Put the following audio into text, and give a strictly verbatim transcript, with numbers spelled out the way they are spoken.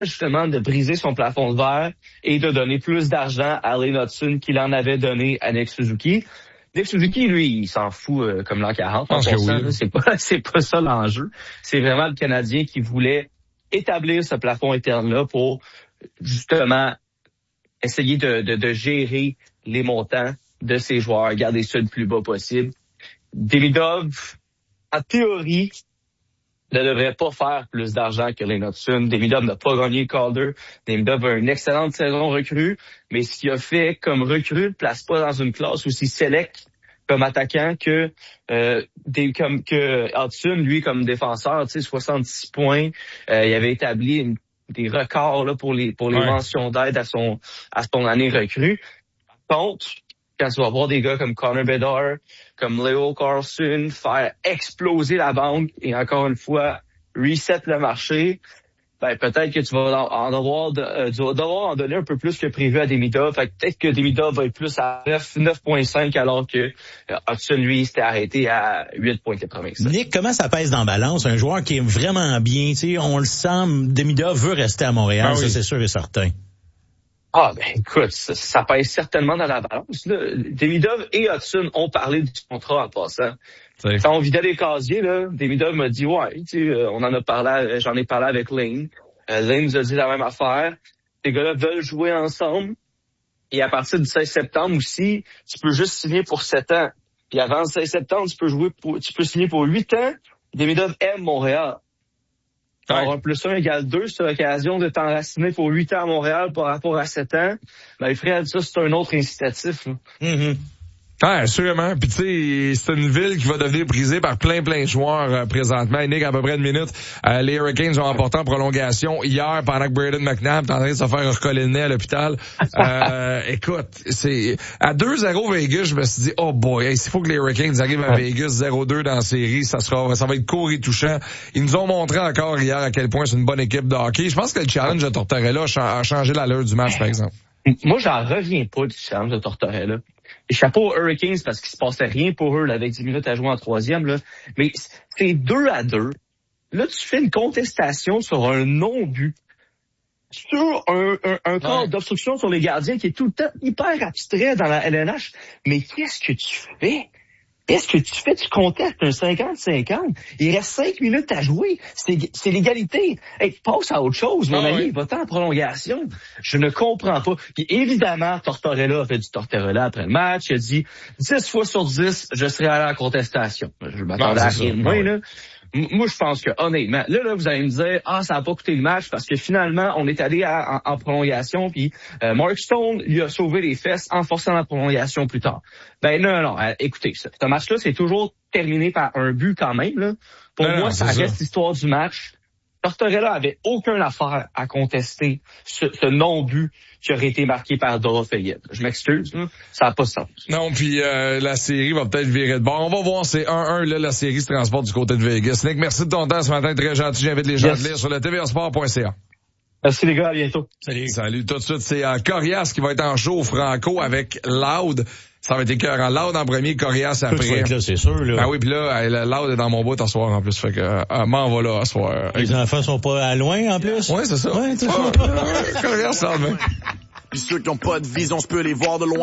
justement de briser son plafond de verre et de donner plus d'argent à Lane Hutson qu'il en avait donné à Nick Suzuki. Nick Suzuki, lui, il s'en fout euh, comme l'an quarante. En oui. là, c'est pas c'est pas ça l'enjeu. C'est vraiment le Canadien qui voulait établir ce plafond interne-là pour justement essayer de, de, de gérer les montants de ses joueurs, garder ça le plus bas possible. Demidov, en théorie, ne devrait pas faire plus d'argent que Lane Hutson. Demidov n'a pas gagné le Calder. Demidov a une excellente saison recrue, mais ce qu'il a fait comme recrue ne place pas dans une classe aussi select comme attaquant que euh, des, comme que Hutson, lui, comme défenseur, tu sais, soixante-six points. Euh, il avait établi une, des records là pour les pour les ouais. mentions d'aide à son à son année recrue. Par contre, quand tu vas voir des gars comme Connor Bedard, comme Leo Carlson faire exploser la banque et encore une fois reset le marché, ben peut-être que tu vas en devoir, de, euh, tu vas devoir en donner un peu plus que prévu à Demidov. Fait que peut-être que Demidov va être plus à neuf virgule cinq alors que euh, Hutson, lui, s'était arrêté à huit virgule quatre-vingt-cinq. Nick, comment ça pèse dans la balance? Un joueur qui est vraiment bien, tu sais, on le sent, Demidov veut rester à Montréal, ah oui. Ça c'est sûr et certain. Ah, ben écoute, ça, ça pèse certainement dans la balance. Là. Demidov et Hutson ont parlé du contrat en passant. C'est... Quand on vidait les casiers, là, Demidov m'a dit, ouais, tu sais, euh, on en a parlé, j'en ai parlé avec Lane. Euh, Lane nous a dit la même affaire. Ces gars-là veulent jouer ensemble. Et à partir du seize septembre aussi, tu peux juste signer pour sept ans. Puis avant le seize septembre, tu peux jouer pour, tu peux signer pour huit ans. Demidov aime Montréal. Alors, un plus un égale deux, c'est l'occasion de t'enraciner pour huit ans à Montréal par rapport à sept ans. Ben, Fred, ça, c'est un autre incitatif. Mm-hmm. Ah, assurément. Puis tu sais, c'est une ville qui va devenir prisée par plein, plein de joueurs euh, présentement. Nick, à peu près une minute. Euh, les Hurricanes ont emporté en prolongation hier pendant que Braden McNabb est en train de se faire recoller le nez à l'hôpital. Euh, écoute, c'est à deux zéro Vegas, je me suis dit, oh boy, il faut que les Hurricanes arrivent à Vegas zéro deux dans la série. Ça sera, ça va être court et touchant. Ils nous ont montré encore hier à quel point c'est une bonne équipe de hockey. Je pense que le challenge de Tortorella a changé l'allure du match, par exemple. Moi, j'en reviens pas du challenge de Tortorella. Et chapeau aux Hurricanes parce qu'il se passait rien pour eux là, avec dix minutes à jouer en troisième. Là. Mais c'est deux à deux. Là, tu fais une contestation sur un non-but. Sur un, un, un corps ouais. d'obstruction sur les gardiens qui est tout le temps hyper abstrait dans la L N H. Mais qu'est-ce que tu fais? Qu'est-ce que tu fais? Tu contestes un cinquante cinquante. Il reste cinq minutes à jouer. C'est, c'est l'égalité. Hey, passe à autre chose, mon ah, ami. Ouais. Va-t'en en prolongation. Je ne comprends pas. Puis évidemment, Tortorella a fait du Tortorella après le match. Il a dit dix fois sur dix, je serai allé en contestation. Je m'attendais à rien de moins, là. Moi, je pense que, honnêtement, là, là, vous allez me dire, ah, ça n'a pas coûté le match parce que finalement, on est allé à, en, en prolongation puis euh, Mark Stone lui a sauvé les fesses en forçant la prolongation plus tard. Ben non, non, euh, écoutez, ce, ce match-là, c'est toujours terminé par un but quand même, là. Pour non, moi, non, ça reste ça. L'histoire du match. Tortorella avait aucune affaire à contester ce, ce non-but qui aurait été marqué par Dorofeyev. Je m'excuse, là, ça n'a pas de sens. Non, puis euh, la série va peut-être virer de bord. On va voir, c'est un un, là, la série se transporte du côté de Vegas. Nick, merci de ton temps ce matin, très gentil. J'invite les gens yes. à lire sur le T V A sport point C A. Merci les gars, à bientôt. Salut. Salut, tout de suite, c'est euh, Corias qui va être en show au Franco avec Loud. Ça va être écœurant. Loud en premier, Corias après. Là, c'est sûr, là. Ah oui, puis là, Loud est dans mon bout à soir en plus. Fait que, euh, m'en va là à soir. Les enfants sont pas à loin en plus? Ouais, c'est ça. Ouais, c'est ça. Corias, ça va. Puis ceux qui ont pas de vision, je peux les voir de loin.